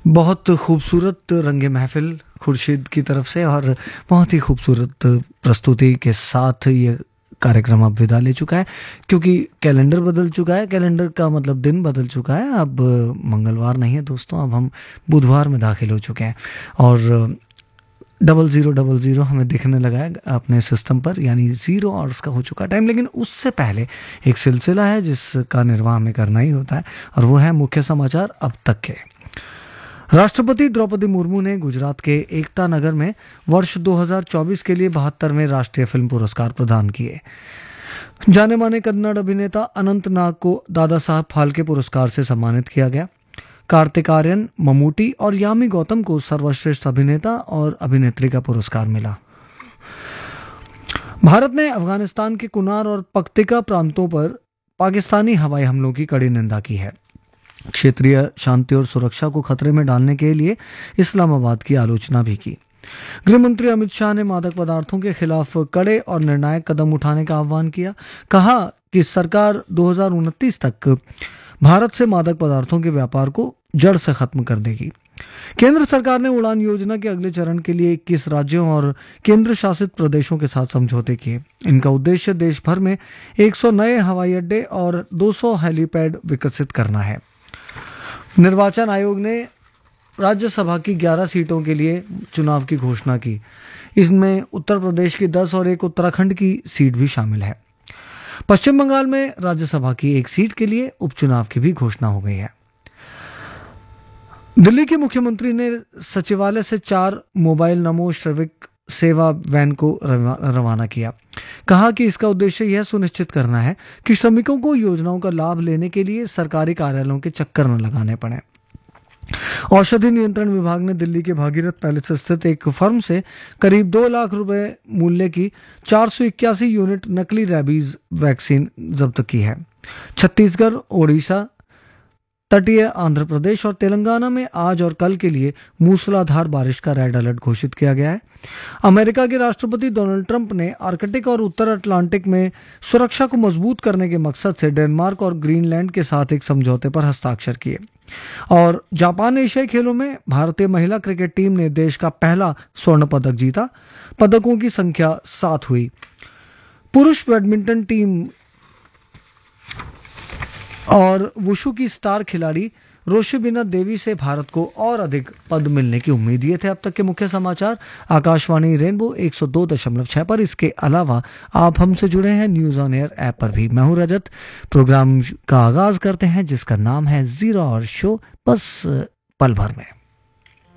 बहुत खूबसूरत रंगे महफिल खुर्शीद की तरफ से और बहुत ही खूबसूरत प्रस्तुति के साथ ये कार्यक्रम अब विदा ले चुका है, क्योंकि कैलेंडर बदल चुका है। कैलेंडर का मतलब दिन बदल चुका है। अब मंगलवार नहीं है दोस्तों, अब हम बुधवार में दाखिल हो चुके हैं और 0000 हमें दिखने लगा है अपने सिस्टम पर, यानी 0 आवर्स का हो चुका टाइम। लेकिन उससे पहले एक सिलसिला है जिसका निर्वाह हमें करना ही होता है और वो है मुख्य समाचार अब तक के। राष्ट्रपति द्रौपदी मुर्मू ने गुजरात के एकता नगर में वर्ष 2024 के लिए 72वें राष्ट्रीय फिल्म पुरस्कार प्रदान किए। जाने माने कन्नड़ अभिनेता अनंत नाग को दादा साहब फाल्के पुरस्कार से सम्मानित किया गया। कार्तिक आर्यन, ममूटी और यामी गौतम को सर्वश्रेष्ठ अभिनेता और अभिनेत्री का पुरस्कार मिला। भारत ने अफगानिस्तान के कुनार और पख्तिका प्रांतों पर पाकिस्तानी हवाई हमलों की कड़ी निंदा की है। क्षेत्रीय शांति और सुरक्षा को खतरे में डालने के लिए इस्लामाबाद की आलोचना भी की। गृह मंत्री अमित शाह ने मादक पदार्थों के खिलाफ कड़े और निर्णायक कदम उठाने का आह्वान किया। कहा कि सरकार 2029 तक भारत से मादक पदार्थों के व्यापार को जड़ से खत्म कर देगी। केंद्र सरकार ने उड़ान योजना के अगले चरण के लिए 21 राज्यों और केंद्र शासित प्रदेशों के साथ समझौते किए। इनका उद्देश्य देश भर में 100 नए हवाई अड्डे और 200 हेलीपैड विकसित करना है। निर्वाचन आयोग ने राज्यसभा की 11 सीटों के लिए चुनाव की घोषणा की। इसमें उत्तर प्रदेश की 10 और एक उत्तराखंड की सीट भी शामिल है। पश्चिम बंगाल में राज्यसभा की एक सीट के लिए उपचुनाव की भी घोषणा हो गई है। दिल्ली के मुख्यमंत्री ने सचिवालय से 4 मोबाइल नमो श्रविक सेवा वैन को रवाना किया। कहा कि इसका उद्देश्य यह सुनिश्चित करना है कि श्रमिकों को योजनाओं का लाभ लेने के लिए सरकारी कार्यालयों के चक्कर न लगाने पड़े। औषधि नियंत्रण विभाग ने दिल्ली के भागीरथ पैलेस स्थित एक फर्म से करीब 2 लाख रुपए मूल्य की 481 यूनिट नकली रैबीज वैक्सीन जब्त की है। छत्तीसगढ़, ओडिशा, तटीय आंध्र प्रदेश और तेलंगाना में आज और कल के लिए मूसलाधार बारिश का रेड अलर्ट घोषित किया गया है। अमेरिका के राष्ट्रपति डोनाल्ड ट्रंप ने आर्कटिक और उत्तर अटलांटिक में सुरक्षा को मजबूत करने के मकसद से डेनमार्क और ग्रीनलैंड के साथ एक समझौते पर हस्ताक्षर किए। और जापान एशियाई खेलों में भारतीय महिला क्रिकेट टीम ने देश का पहला स्वर्ण पदक जीता। पदकों की संख्या 7 हुई। पुरुष बैडमिंटन टीम और वुशु की स्टार खिलाड़ी रोशिबिना देवी से भारत को और अधिक पद मिलने की उम्मीद। ये थे अब तक के मुख्य समाचार आकाशवाणी रेनबो 102.6 पर। इसके अलावा आप हमसे जुड़े हैं न्यूज ऑन एयर ऐप पर भी। मैं हूं रजत। प्रोग्राम का आगाज करते हैं जिसका नाम है 0 आवर शो, बस पल भर में।